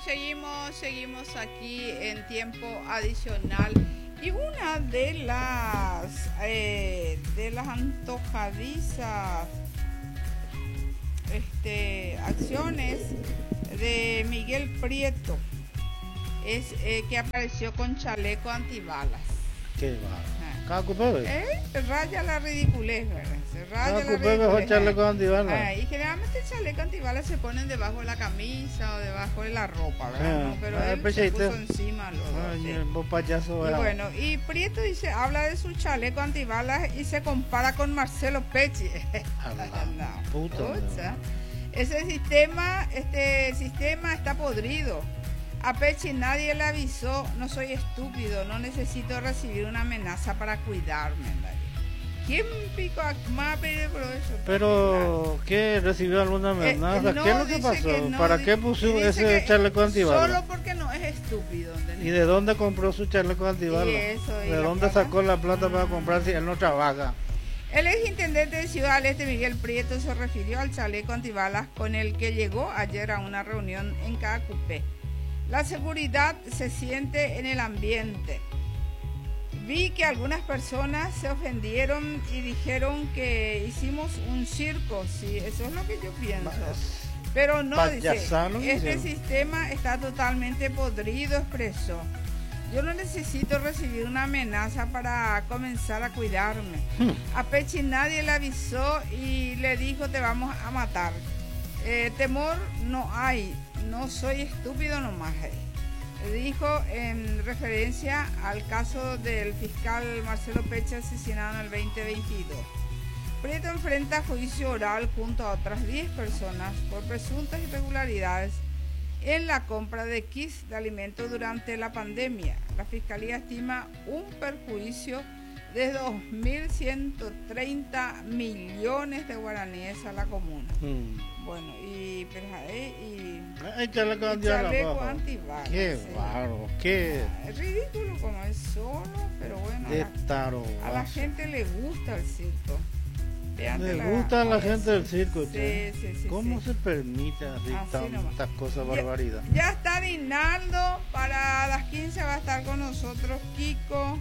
seguimos aquí en tiempo adicional y una de las antojadizas acciones de Miguel Prieto es que apareció con chaleco antibalas. Qué va. Raya la ridiculez, ¿verdad? Mejor chaleco antibalas. Y generalmente el chaleco antibalas se ponen debajo de la camisa o debajo de la ropa, ¿verdad? No, pero él se puso encima payaso. Y bueno, y Prieto dice, habla de su chaleco antibalas y se compara con Marcelo Pecci. Este sistema está podrido. A Pecci nadie le avisó, no soy estúpido, no necesito recibir una amenaza para cuidarme. ¿Quién pico más peligroso? Pero, ¿qué? ¿Recibió alguna amenaza? ¿Qué es lo que pasó? ¿Para qué puso ese chaleco antibalas? Solo porque no es estúpido. ¿Y de dónde compró su chaleco antibalas? ¿De dónde sacó la plata para comprar si él no trabaja? El exintendente de Ciudad del Este, Miguel Prieto, se refirió al chaleco antibalas con el que llegó ayer a una reunión en Caacupé. La seguridad se siente en el ambiente. Vi que algunas personas se ofendieron y dijeron que hicimos un circo. Sí, eso es lo que yo pienso. Pero no, dice, este sistema está totalmente podrido, expresó. Yo no necesito recibir una amenaza para comenzar a cuidarme. A Pecci nadie le avisó y le dijo te vamos a matar. Temor no hay, no soy estúpido nomás. Dijo en referencia al caso del fiscal Marcelo Pecci asesinado en el 2022. Prieto enfrenta juicio oral junto a otras 10 personas por presuntas irregularidades en la compra de kits de alimentos durante la pandemia. La Fiscalía estima un perjuicio de 2.130 millones de guaraníes a la comuna. Bueno, y chaleco antibalas. Qué bárbaro, qué es ridículo como es solo, pero bueno, a la gente le gusta el circo. Le gusta a la gente del circo. Sí, ¿Cómo se permite así tantas cosas barbaridad? Ya está Dinaldo, para las 15 va a estar con nosotros Kiko,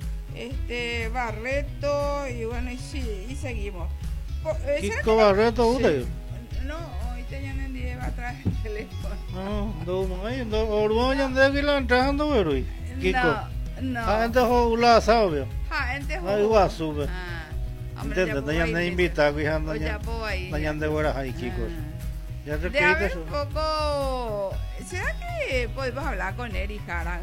Barreto, y bueno, y seguimos. Kiko Barreto, ¿usted? No, hoy tenían el día va a traer el teléfono. Kiko. No. Gente jola, ¿sabes? Gente jola. Tenía invitado fijando de horas ahí, chicos. Ya te creíste un poco. ¿Será que podemos hablar con Eri Jara?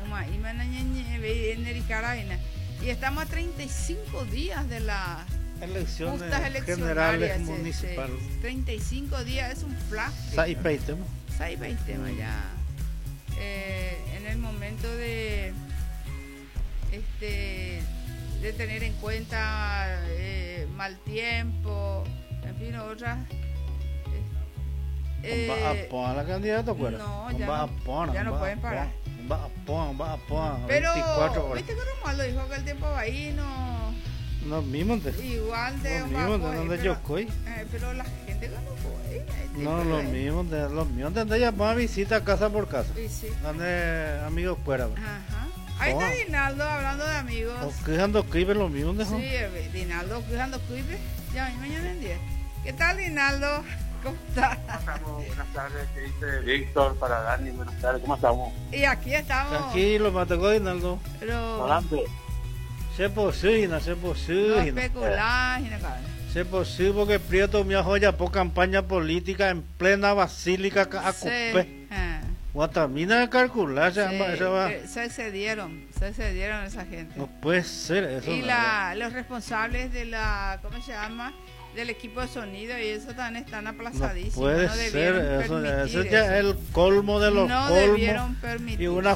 Y estamos a 35 días de las elecciones generales municipales. 35 días es un flash. Sai peitema ya. En el momento de tener en cuenta mal tiempo, en fin, otras. Va a la candidata, pues. No, ya no pueden parar. Pero, 24 horas. ¿viste que Romualdo dijo que el tiempo va ahí? No mismo igual de donde yo estoy. Pero la gente que no fue. No, lo mismo donde ya van a visita casa por casa. Sí. Donde amigos fuera. Ajá. Ahí está Dinaldo hablando de amigos. Quejando escribe lo mismo, ¿no? Sí, Dinaldo quejando escribe. Ya, mañana en 10. ¿Qué tal, Dinaldo? ¿Cómo estás? Buenas tardes, ¿qué dice Víctor? Para Dani, buenas tardes, ¿cómo estamos? Y aquí estamos. Tranquilo, me tocó Dinaldo. Pero... Adelante. Se posible. No especular, se posible porque Prieto me joya por campaña política en plena basílica a Cupé. Guatamina de calcular, se excedieron esa gente. No puede ser eso. Y los responsables de ¿cómo se llama? Del equipo de sonido y eso también están aplazadísimos. No puede ser eso ya es el colmo de los colmos. Y una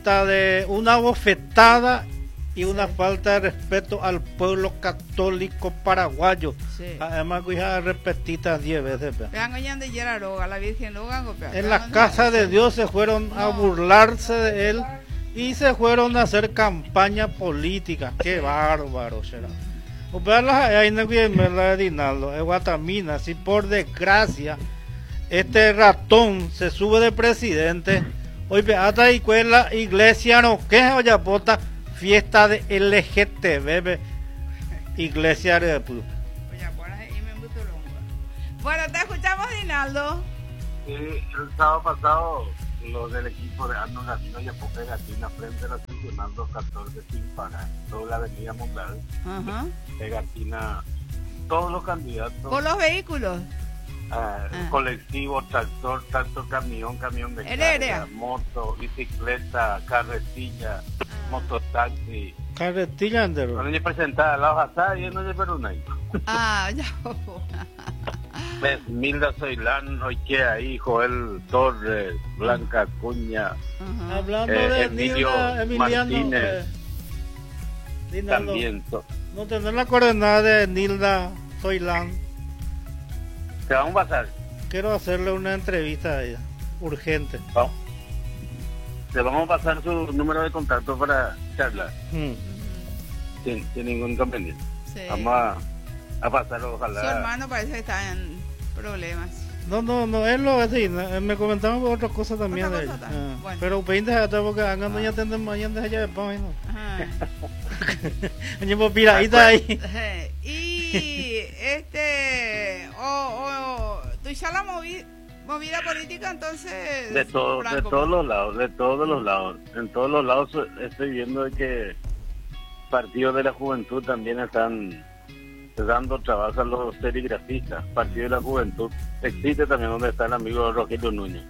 bofetada y una falta de respeto al pueblo católico paraguayo. Sí. Además, cuija repetita 10 veces. La Virgen en la casa de Dios se fueron a burlarse de él y se fueron a hacer campaña política. Qué bárbaro será. Ahí no la Dinaldo, es Guatamina. Si por desgracia este ratón se sube de presidente, Hoy beata y cuela iglesia no que oya bota fiesta de LGTB iglesia de pu. Bueno, te escuchamos, Dinaldo. El sábado pasado, los del equipo de Arnold Gavino y Apope Gatina frente a la seccional 214 sin parar, toda la avenida Montal, Pegatina, todos los candidatos. ¿Por los vehículos? Colectivo, tractor, camión de carga, moto, bicicleta, carretilla, mototaxi. Carretilla andero. Cuando yo presentaba la hoja y no se perunay. Ya. Milda Soilán, Oikea ahí, Joel Torres, Blanca Cuña. Hablando de Emilio Emiliano Martínez. También. No tener la coordenada de Nilda Soilán. ¿Te vamos a pasar? Quiero hacerle una entrevista a ella, urgente. Vamos. Te vamos a pasar su número de contacto para charlar. Sin ningún inconveniente. Sí. Vamos a pasarlo, ojalá. Su hermano parece que está en problemas. No, él lo así, me comentaban otras cosas también ¿Otra de cosa ella. también? Bueno. Pero 20 hasta porque hagan ya tendemos allá de allá de pan, ¿no? Año piradita ahí. Y tú ya la movida política entonces de todos los lados, en todos los lados estoy viendo de que partidos de la juventud también están dando trabajo a los serigrafistas. Partido de la juventud existe también, donde está el amigo Rogelio Núñez.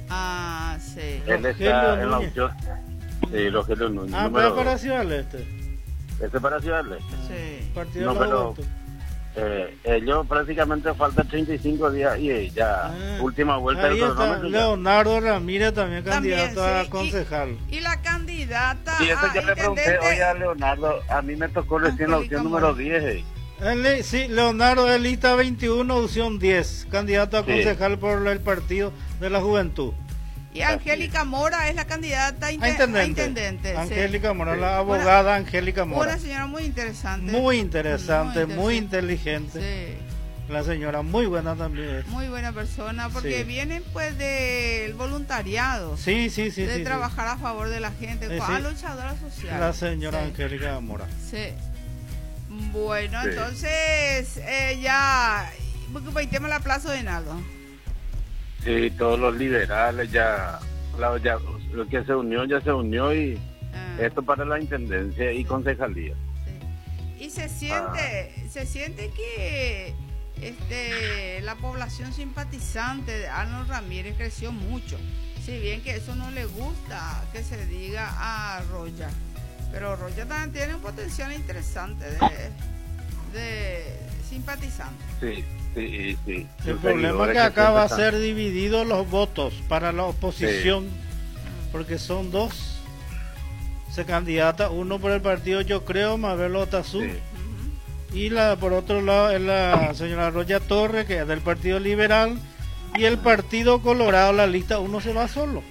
Sí. Él está en la opción. Sí, Rogelio Núñez. Pero para Ciudad del Este. ¿Este para Ciudad del Este? Sí. Partido de la juventud. Ellos prácticamente faltan 35 días y ya última vuelta ahí del está cronómetro. Leonardo Ramírez también candidato a concejal. Y la candidata y eso yo le pregunté hoy a Leonardo, a mí me tocó recién la opción número 10. Sí, Leonardo es lista 21, opción 10, candidato a concejal por el partido de la juventud. Y Angélica Mora es la candidata a intendente. Angélica Mora, la abogada Angélica Mora. Una señora muy interesante. Muy inteligente. Sí. La señora muy buena también. Muy buena persona, porque vienen pues del voluntariado. Sí. De trabajar a favor de la gente, luchadora social. La señora Angélica Mora. Sí. Bueno, entonces ya tema la plaza de Naldo. Sí, todos los liberales ya lo que se unió y esto para la intendencia y concejalía. Sí. Y se siente que la población simpatizante de Arnold Ramírez creció mucho. Si bien que eso no le gusta que se diga a Roya, pero Roya también tiene un potencial interesante de simpatizante. Sí. El problema es que acá va a ser dividido los votos para la oposición, porque son dos. Se candidata uno por el partido Yo Creo, Mabel Otazú, y por otro lado es la señora Roya Torres, que es del Partido Liberal, y el Partido Colorado, la lista uno se va solo.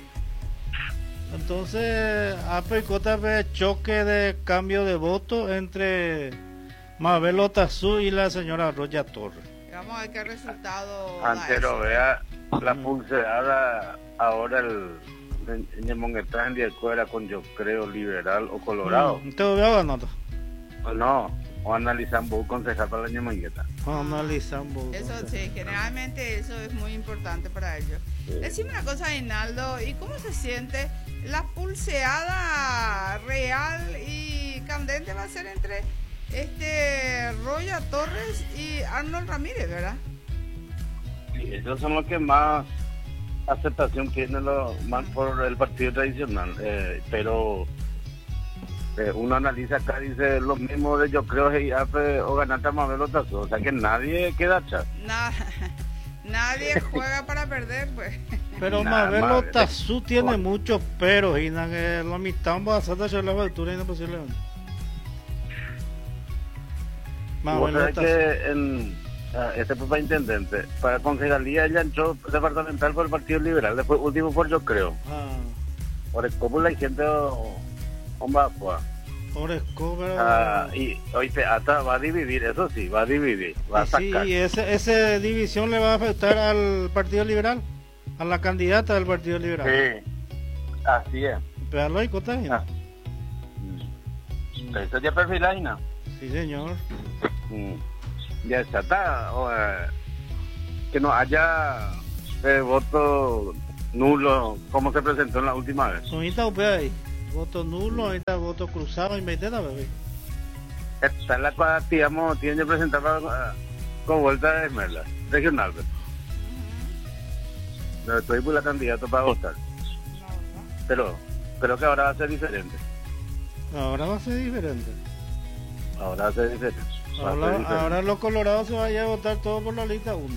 Entonces, choque de cambio de voto entre Mabel Otazú y la señora Roya Torres. Vamos a ver qué resultado. Antero, vea la pulseada ahora en Monguetán de Escuela con Yo Creo Liberal o Colorado. ¿Te voy a ganar? No, o analizan vos concejal para la Ñemangueta. Eso sí, generalmente eso es muy importante para ellos. Decime una cosa, Hinaldo, ¿y cómo se siente la pulseada real y candente va a ser entre Roya Torres y Arnold Ramírez, ¿verdad? Sí, ellos son los que más aceptación tienen más por el partido tradicional, pero uno analiza acá, dice lo mismo de Yo Creo y o Ganata Mabel Otazú, o sea que nadie queda atrás. Nadie juega para perder, pues. Pero Mabel Otazú tiene muchos peros y la mitad vamos a hacer la altura y no posiblemente. Vos sabés que en para intendente, para concejalía ella entró departamental por el Partido Liberal, después último por Yo Creo. Por el cómo la gente y hoy Teata va a dividir, eso sí, va a sacar. Sí, esa división le va a afectar al Partido Liberal, a la candidata del Partido Liberal. Sí. Así es. Pero hay cosas. Ah. Eso ya perfiláis, ¿no? Sí, señor. Ya está. Que no haya voto nulo como se presentó en la última vez. Ahorita ahí. Voto nulo, ahorita voto cruzado y metida, bebé. Esta es la cual digamos, tiene que presentar con vuelta de Esmerla, regional. Pero estoy por la candidata para votar. Pero creo que ahora va a ser diferente. Ahora va a ser diferente. Ahora va a ser diferente. Ahora los colorados se vayan a votar todos por la lista 1.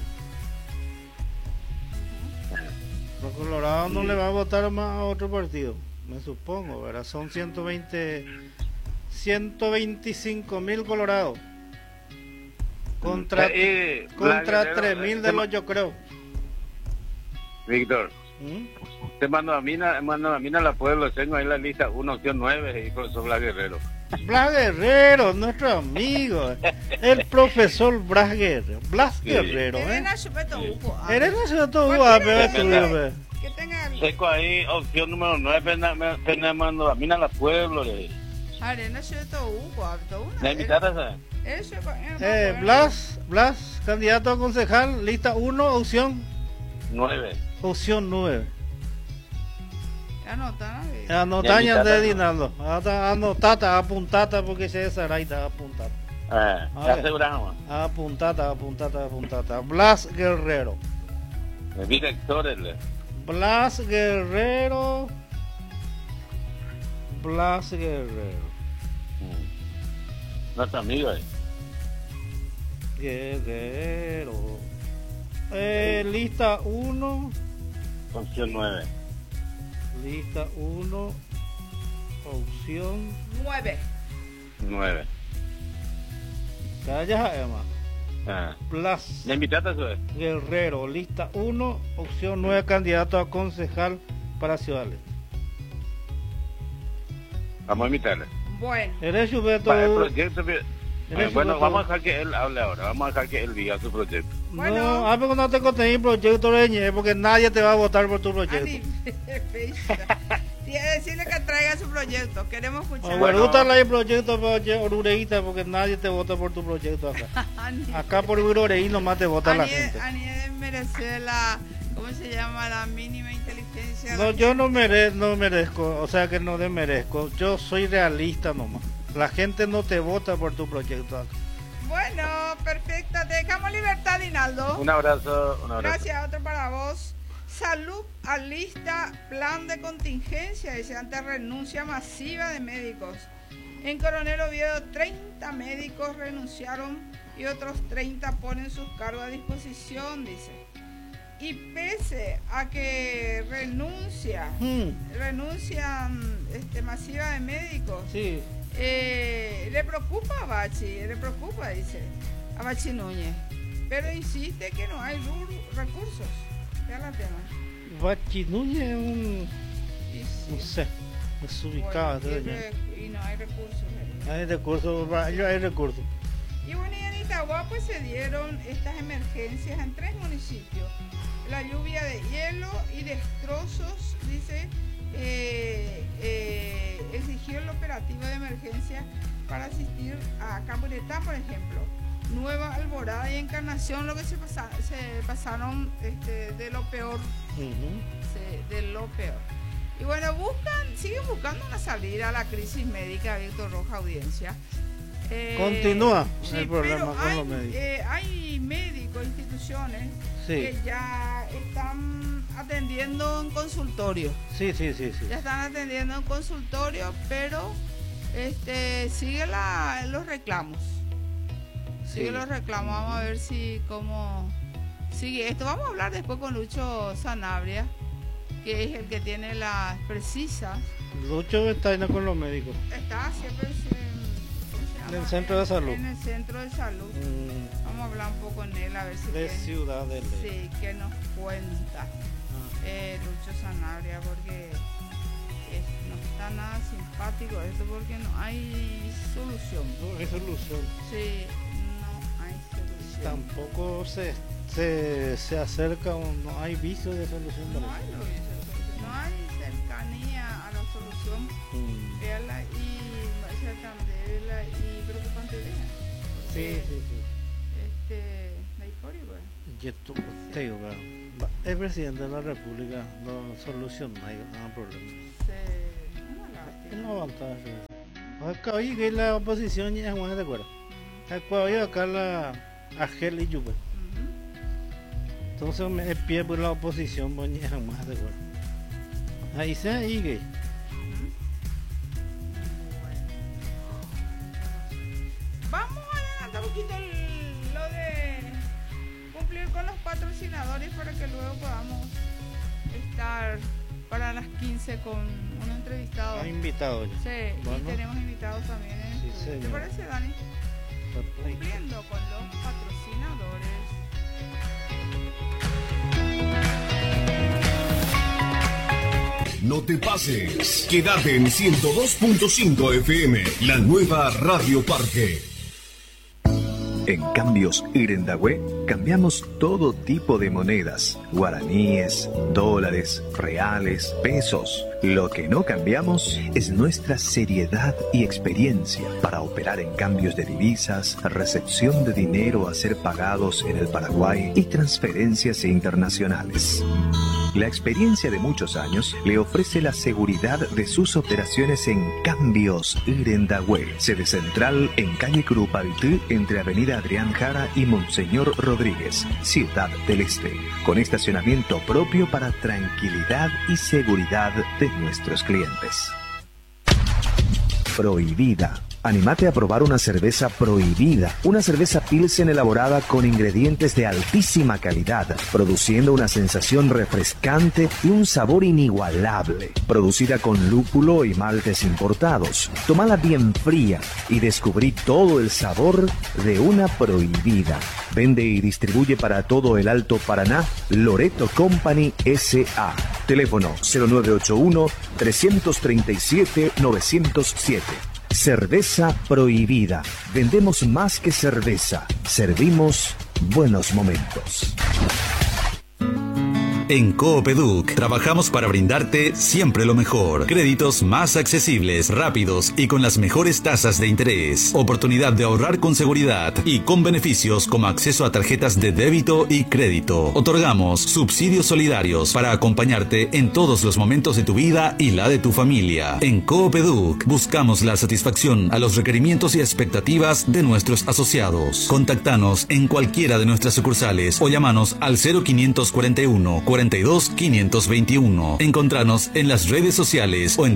Los colorados no le van a votar más a otro partido, me supongo, ¿verdad? Son 125.000 colorados contra 3.000 de los yo creo. Víctor, te mando a Mina la Pueblo, tengo ahí la lista 1, opción 9 y profesor Blas Guerrero. Blas Guerrero, nuestro amigo, el profesor Blas Guerrero. Blas Guerrero, Eres que tenga seco ahí, opción número 9, me mando a Mina la Pueblo. ¿La invitaste? Blas, candidato a concejal, lista 1, opción 9. Opción 9. Anotan de Dinaldo. Anotata, apuntata porque se desaraita, apuntata. Aseguramos. Apuntata. Blas Guerrero. Director. Blas Guerrero. Nuestro amigo ahí. Guerrero. Lista 1. Opción 9. Lista 1. Opción 9. Calla, Emma. Blas ¿La invitaste a su vez? Guerrero, lista 1, opción 9, candidato a concejal para Ciudad del Este. Vamos a invitarle. Bueno. Eres Chubeto. Bueno, vamos a dejar que él hable ahora. Vamos a dejar que él diga su proyecto. Bueno. No, porque no te conté un proyecto de porque nadie te va a votar por tu proyecto. Tiene que decirle que traiga su proyecto. Queremos escuchar. Bueno, el proyecto Orureíta porque nadie te vota por tu proyecto acá. Acá por Orureí nomás te vota la gente. Merece la, ¿cómo se llama? La mínima inteligencia. No, yo no merezco, o sea que no desmerezco. Yo soy realista nomás. La gente no te vota por tu proyecto acá. Bueno, perfecto. Te dejamos libertad, Dinaldo. Un abrazo. Gracias, otro para vos. Salud alista plan de contingencia, dice, ante renuncia masiva de médicos. En Coronel Oviedo, 30 médicos renunciaron y otros 30 ponen sus cargos a disposición, dice. Y pese a que renuncian masiva de médicos, sí. Le preocupa a Bachi, dice, a Bachi Núñez, pero insiste que no hay recursos. La tema. Bachi Núñez es un... no sé, desubicado. Y no hay recursos. Hay recursos. Y bueno, y en Itagua pues se dieron estas emergencias en 3 municipios. La lluvia de hielo y destrozos, dice, exigió el operativo de emergencia para asistir a Camburetá, por ejemplo. Nueva Alborada y Encarnación, lo que se pasaron de lo peor. De lo peor. Y bueno, siguen buscando una salida a la crisis médica, Víctor Roja, audiencia. Continúa el problema con los médicos. Hay médicos, instituciones que ya están atendiendo en consultorio. Sí. Ya están atendiendo en consultorio, pero siguen los reclamos. Los reclamos, vamos a ver cómo sigue esto. Vamos a hablar después con Lucho Sanabria, que es el que tiene las precisas. Lucho está yendo con los médicos. Está siempre en el centro de salud. En el centro de salud. Vamos a hablar un poco con él a ver si de Ciudad del Este. Sí, que nos cuenta Lucho Sanabria, porque no está nada simpático esto, porque no hay solución. No hay solución. Sí. Tampoco se acerca, no hay vicio de solución. No hay cercanía Sí. La historia, pues. Yo te digo, el presidente de la República no soluciona ningún problema. Sí, una lástima. No avanza. Acá hoy que la oposición ya es buena de acuerdo. Acá hoy acá la Agel y Yupe. Entonces me pie por la oposición pues ya es más de acuerdo. Ahí se ahí que. Vamos a adelantar un poquito lo de cumplir con los patrocinadores para que luego podamos estar para las 15 con un entrevistado. Hay invitados ya. Sí, Bueno. y tenemos invitados también. Sí, ¿Te señor. parece, Dani? Cumpliendo con los patrocinadores. No te pases, quédate en 102.5 FM, la nueva Radio Parque. En Cambios Irendahue cambiamos todo tipo de monedas, guaraníes, dólares, reales, pesos. Lo que no cambiamos es nuestra seriedad y experiencia para operar en cambios de divisas, recepción de dinero a ser pagados en el Paraguay y transferencias internacionales. La experiencia de muchos años le ofrece la seguridad de sus operaciones en Cambios Irendahue, sede central en calle Curupaytí, entre Avenida Adrián Jara y Monseñor Rodríguez, Ciudad del Este, con estacionamiento propio para tranquilidad y seguridad de nuestros clientes. Prohibida. Anímate a probar una cerveza Prohibida, una cerveza Pilsen elaborada con ingredientes de altísima calidad, produciendo una sensación refrescante y un sabor inigualable. Producida con lúpulo y maltes importados. Tómala bien fría y descubrí todo el sabor de una Prohibida. Vende y distribuye para todo el Alto Paraná Loreto Company S.A. Teléfono 0981-337-907. Cerveza Prohibida. Vendemos más que cerveza. Servimos buenos momentos. En Coopeduc trabajamos para brindarte siempre lo mejor. Créditos más accesibles, rápidos y con las mejores tasas de interés. Oportunidad de ahorrar con seguridad y con beneficios como acceso a tarjetas de débito y crédito. Otorgamos subsidios solidarios para acompañarte en todos los momentos de tu vida y la de tu familia. En Coopeduc buscamos la satisfacción a los requerimientos y expectativas de nuestros asociados. Contactanos en cualquiera de nuestras sucursales o llamanos al 0541 42 521. Encontranos en las redes sociales o en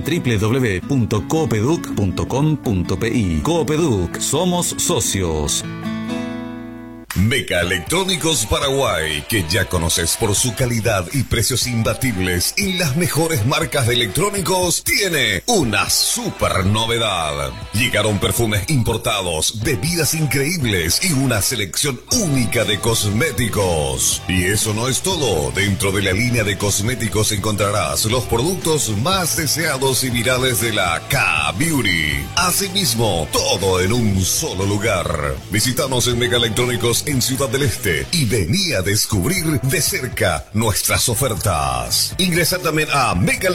www.coopeduc.com.pi. Coopeduc, somos socios. Meca Electrónicos Paraguay, que ya conoces por su calidad y precios imbatibles y las mejores marcas de electrónicos, tiene una super novedad. Llegaron perfumes importados, bebidas increíbles y una selección única de cosméticos. Y eso no es todo. Dentro de la línea de cosméticos encontrarás los productos más deseados y virales de la K-Beauty. Asimismo, todo en un solo lugar. Visítanos en Meca Electrónicos en Ciudad del Este y vení a descubrir de cerca nuestras ofertas. Ingresa también a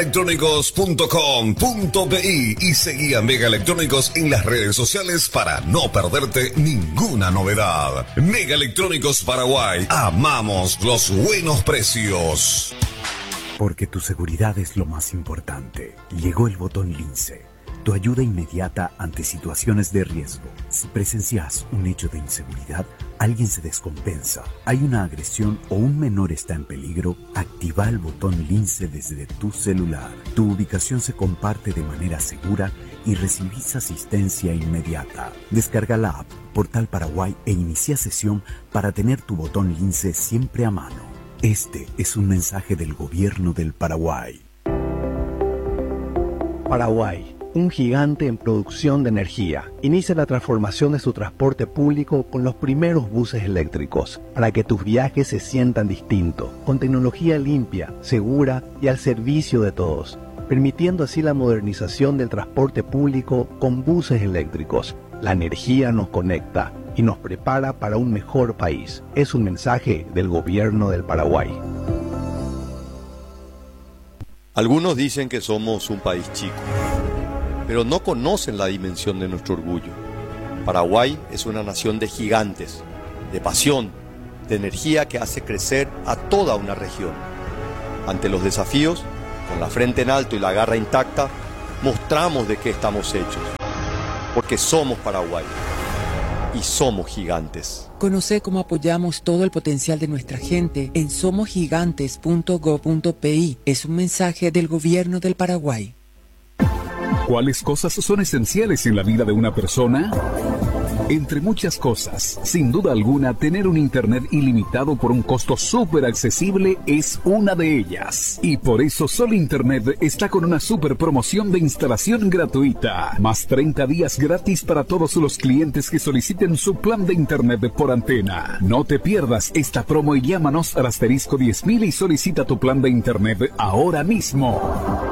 megaelectrónicos.com.pi y seguí a Mega Electrónicos en las redes sociales para no perderte ninguna novedad. Mega Electrónicos Paraguay, amamos los buenos precios. Porque tu seguridad es lo más importante. Llegó el botón Lince. Tu ayuda inmediata ante situaciones de riesgo. Si presencias un hecho de inseguridad, alguien se descompensa, hay una agresión o un menor está en peligro, activa el botón Lince desde tu celular. Tu ubicación se comparte de manera segura y recibís asistencia inmediata. Descarga la app Portal Paraguay e inicia sesión para tener tu botón Lince siempre a mano. Este es un mensaje del Gobierno del Paraguay. Paraguay, un gigante en producción de energía, inicia la transformación de su transporte público con los primeros buses eléctricos, para que tus viajes se sientan distintos, con tecnología limpia, segura y al servicio de todos, permitiendo así la modernización del transporte público con buses eléctricos. La energía nos conecta y nos prepara para un mejor país. Es un mensaje del Gobierno del Paraguay. Algunos dicen que somos un país chico, pero no conocen la dimensión de nuestro orgullo. Paraguay es una nación de gigantes, de pasión, de energía que hace crecer a toda una región. Ante los desafíos, con la frente en alto y la garra intacta, mostramos de qué estamos hechos. Porque somos Paraguay y somos gigantes. Conoce cómo apoyamos todo el potencial de nuestra gente en somosgigantes.go.pi. Es un mensaje del Gobierno del Paraguay. ¿Cuáles cosas son esenciales en la vida de una persona? Entre muchas cosas, sin duda alguna, tener un internet ilimitado por un costo súper accesible es una de ellas. Y por eso Sol Internet está con una súper promoción de instalación gratuita. Más 30 días gratis para todos los clientes que soliciten su plan de internet por antena. No te pierdas esta promo y llámanos al asterisco 10.000 y solicita tu plan de internet ahora mismo.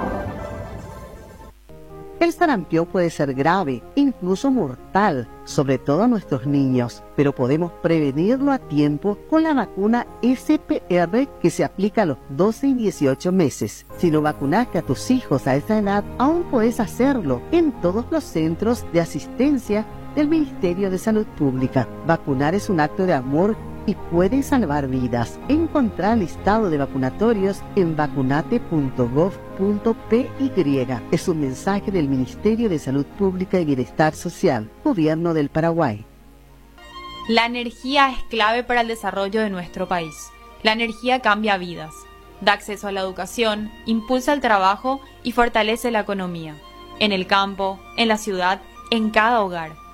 El sarampión puede ser grave, incluso mortal, sobre todo a nuestros niños, pero podemos prevenirlo a tiempo con la vacuna SPR que se aplica a los 12 y 18 meses. Si no vacunaste a tus hijos a esa edad, aún puedes hacerlo en todos los centros de asistencia del Ministerio de Salud Pública. Vacunar es un acto de amor y puede salvar vidas. Encontrar el listado de vacunatorios en vacunate.gov.py. Es un mensaje del Ministerio de Salud Pública y Bienestar Social, Gobierno del Paraguay. La energía es clave para el desarrollo de nuestro país. La energía cambia vidas, da acceso a la educación, impulsa el trabajo y fortalece la economía. En el campo, en la ciudad, en cada hogar.